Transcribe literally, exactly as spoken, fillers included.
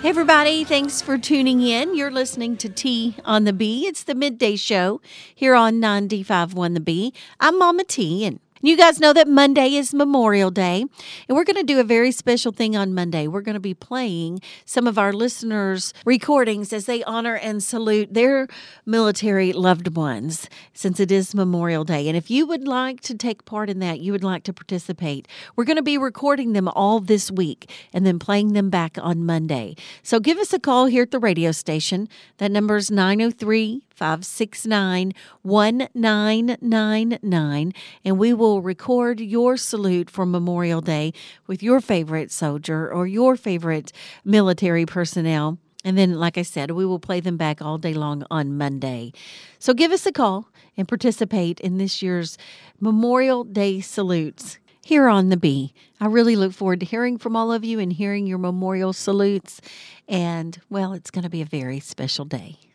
Hey, everybody. Thanks for tuning in. You're listening to T on the B. It's the midday show here on ninety-five point one The B. I'm Mama T, and you guys know that Monday is Memorial Day, and we're going to do a very special thing on Monday. We're going to be playing some of our listeners' recordings as they honor and salute their military loved ones, since it is Memorial Day. And if you would like to take part in that, you would like to participate, we're going to be recording them all this week and then playing them back on Monday. So give us a call here at the radio station. That number is nine oh three, five six nine, one nine nine nine, and we will record your salute for Memorial Day with your favorite soldier or your favorite military personnel. And then, like I said, we will play them back all day long on Monday. So give us a call and participate in this year's Memorial Day salutes here on the B. I really look forward to hearing from all of you and hearing your memorial salutes. And, well, it's going to be a very special day.